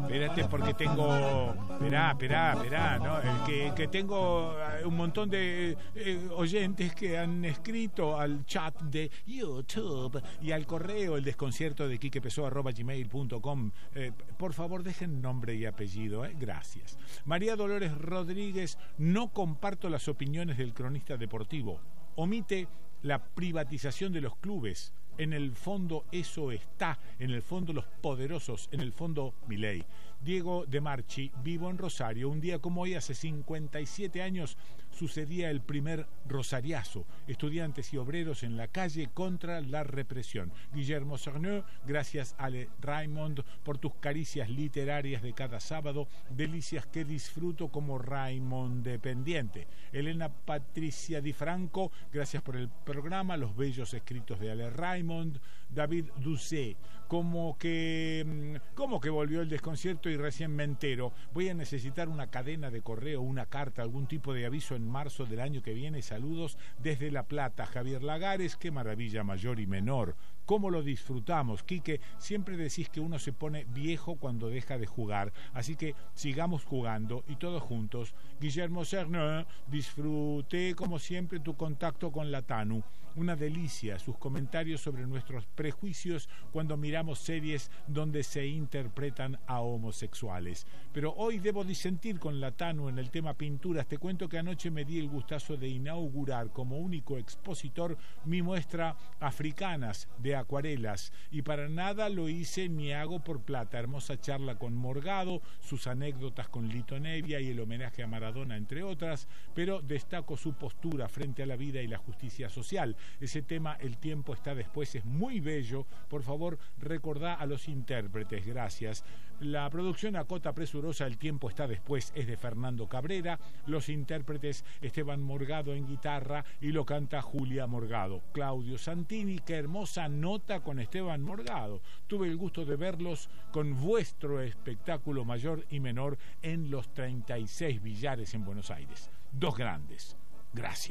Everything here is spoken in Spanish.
Espérate porque tengo... Esperá, ¿no? Que tengo un montón de oyentes que han escrito al chat de YouTube y al correo el desconcierto de quiquepessoa@gmail.com. Por favor, dejen nombre y apellido, gracias. María Dolores Rodríguez: no comparto las opiniones del cronista deportivo. Omite la privatización de los clubes. En el fondo eso está, en el fondo los poderosos, en el fondo Milei. Diego de Marchi: vivo en Rosario. Un día como hoy, hace 57 años, sucedía el primer rosariazo. Estudiantes y obreros en la calle contra la represión. Guillermo Cerneux: gracias Ale Raymond por tus caricias literarias de cada sábado, delicias que disfruto como Raymond dependiente. Elena Patricia Di Franco: gracias por el programa, los bellos escritos de Ale Raymond. David Doucet: como que volvió el desconcierto y recién me entero. Voy a necesitar una cadena de correo, una carta, algún tipo de aviso en marzo del año que viene. Saludos desde La Plata. Javier Lagares: qué maravilla mayor y menor. ¿Cómo lo disfrutamos, Quique? Siempre decís que uno se pone viejo cuando deja de jugar, así que sigamos jugando y todos juntos. Guillermo Cerneux: disfruté como siempre tu contacto con la TANU. Una delicia sus comentarios sobre nuestros prejuicios cuando miramos series donde se interpretan a homosexuales. Pero hoy debo disentir con la TANU en el tema pinturas. Te cuento que anoche me di el gustazo de inaugurar como único expositor mi muestra Africanas de acuarelas, y para nada lo hice ni hago por plata. Hermosa charla con Morgado, sus anécdotas con Lito Nevia y el homenaje a Maradona, entre otras, pero destaco su postura frente a la vida y la justicia social. Ese tema, El tiempo está después, es muy bello. Por favor, recordá a los intérpretes. Gracias. La producción a cota presurosa El tiempo está después es de Fernando Cabrera. Los intérpretes: Esteban Morgado en guitarra y lo canta Julia Morgado. Claudio Santini: qué hermosa nota con Esteban Morgado. Tuve el gusto de verlos con vuestro espectáculo mayor y menor en los 36 billares en Buenos Aires. Dos grandes. Gracias.